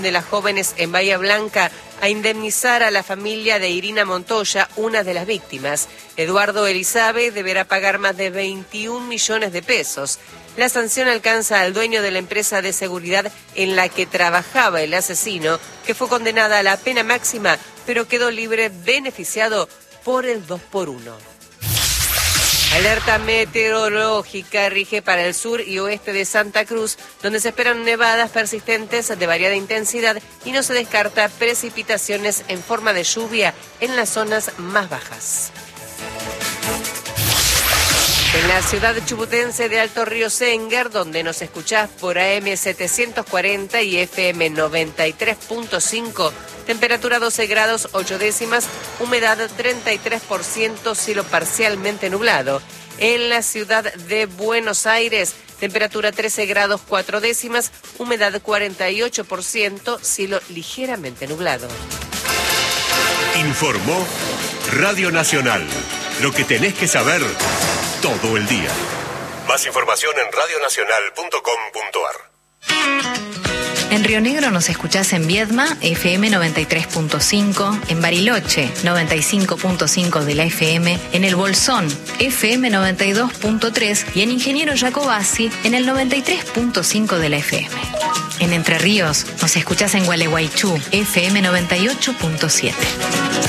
de las jóvenes en Bahía Blanca a indemnizar a la familia de Irina Montoya, una de las víctimas. Eduardo Elizabeth deberá pagar más de 21 millones de pesos. La sanción alcanza al dueño de la empresa de seguridad en la que trabajaba el asesino, que fue condenada a la pena máxima, pero quedó libre beneficiado por el 2x1. Alerta meteorológica rige para el sur y oeste de Santa Cruz, donde se esperan nevadas persistentes de variada intensidad y no se descarta precipitaciones en forma de lluvia en las zonas más bajas. En la ciudad chubutense de Alto Río Senguer, donde nos escuchás por AM 740 y FM 93.5, temperatura 12 grados 8 décimas, humedad 33%, cielo parcialmente nublado. En la ciudad de Buenos Aires, temperatura 13 grados 4 décimas, humedad 48%, cielo ligeramente nublado. Informó Radio Nacional. Lo que tenés que saber todo el día. Más información en radionacional.com.ar. En Río Negro nos escuchás en Viedma, FM 93.5, en Bariloche, 95.5 de la FM, en El Bolsón, FM 92.3 y en Ingeniero Jacobasi, en el 93.5 de la FM. En Entre Ríos nos escuchás en Gualeguaychú, FM 98.7.